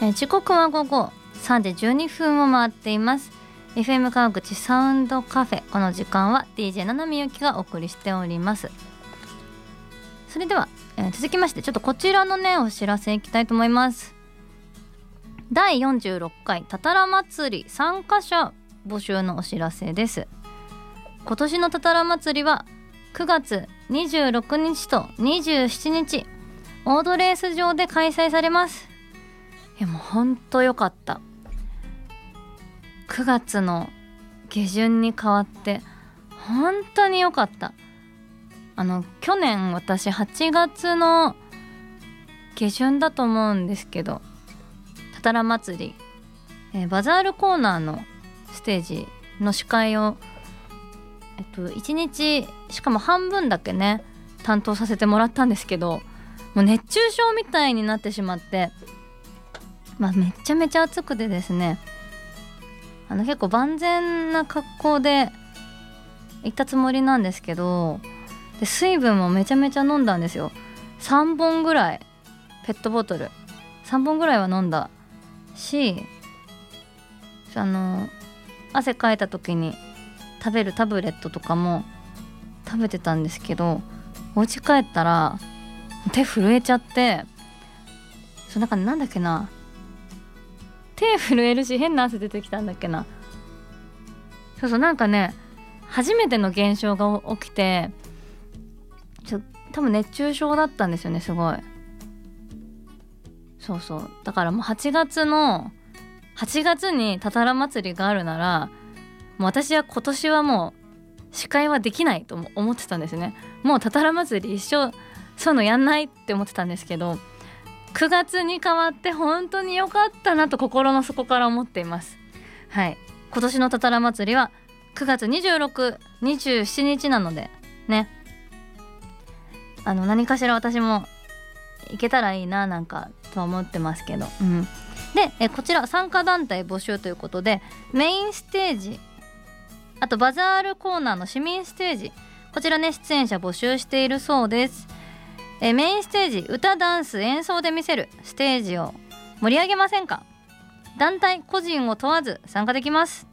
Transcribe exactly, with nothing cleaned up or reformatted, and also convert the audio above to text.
えー、時刻は午後さんじじゅうにふんを回っています。 エフエム 川口サウンドカフェ、この時間は ディージェー ななみゆきがお送りしております。それでは、えー、続きましてちょっとこちらのねお知らせいきたいと思います。だいよんじゅうろっかいたたら祭り参加者募集のお知らせです。今年のたたら祭りはくがつにじゅうろくにちとにじゅうしちにちオードレース場で開催されます。いやもうほんとよかった。くがつの下旬に変わって本当によかった。あの去年私はちがつの下旬だと思うんですけど、たたら祭り、えー、バザールコーナーのステージの司会をえっといちにちしかも半分だけね担当させてもらったんですけど、もう熱中症みたいになってしまって、まあめっちゃめちゃ暑くてですね、あの結構万全な格好で行ったつもりなんですけど、で水分もめちゃめちゃ飲んだんですよ。さんぼんぐらいペットボトルさんぼんぐらいは飲んだし、あの汗かいた時に食べるタブレットとかも食べてたんですけど、お家帰ったら手震えちゃって、そうなんかなんだっけな、手震えるし変な汗出てきたんだっけな、そうそうなんかね初めての現象が起きて、ちょ多分熱中症だったんですよね、すごい。そうそうだからもうはちがつのはちがつにたたら祭りがあるなら、もう私は今年はもう司会はできないと思ってたんですね。もうたたら祭り一生そういうのやんないって思ってたんですけど、くがつに変わって本当に良かったなと心の底から思っています。はい、今年のたたら祭りはくがつにじゅうろく、にじゅうしちにちなのでね、あの何かしら私も行けたらいいななんかとは思ってますけど、うん、でえこちら参加団体募集ということで、メインステージ、あとバザールコーナーの市民ステージ、こちらね出演者募集しているそうです。えメインステージ、歌ダンス演奏で見せるステージを盛り上げませんか。団体個人を問わず参加できます。